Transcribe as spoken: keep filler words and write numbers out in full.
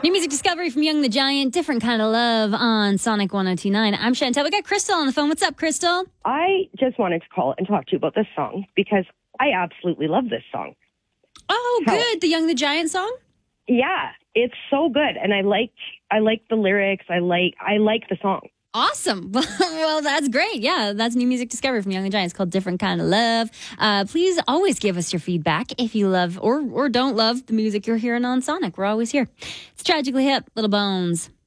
New music discovery from Young the Giant, different kind of love on Sonic one oh two nine. I'm Chantel. We got Crystal on the phone. What's up, Crystal? I just wanted to call and talk to you about this song because I absolutely love this song. Oh, How- good. The Young the Giant song? Yeah, it's so good, and I like I like the lyrics. I like I like the song. Awesome. Well, that's great. Yeah, that's new music discovery from Young the Giant. It's called Different Kind of Love. Uh, please always give us your feedback if you love or or don't love the music you're hearing on Sonic. We're always here. It's Tragically Hip, Little Bones.